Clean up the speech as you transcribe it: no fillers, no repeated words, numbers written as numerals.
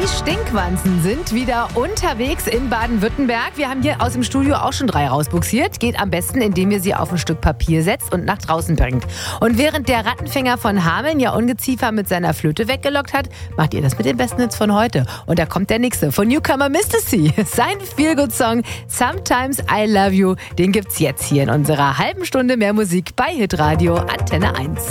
Die Stinkwanzen sind wieder unterwegs in Baden-Württemberg. Wir haben hier aus dem Studio auch schon 3 rausbuxiert. Geht am besten, indem ihr sie auf ein Stück Papier setzt und nach draußen bringt. Und während der Rattenfänger von Hameln ja Ungeziefer mit seiner Flöte weggelockt hat, macht ihr das mit den besten Hits von heute. Und da kommt der nächste von Newcomer Mr. C. Sein Feelgood-Song Sometimes I Love You, den gibt's jetzt hier in unserer halben Stunde mehr Musik bei Hitradio Antenne 1.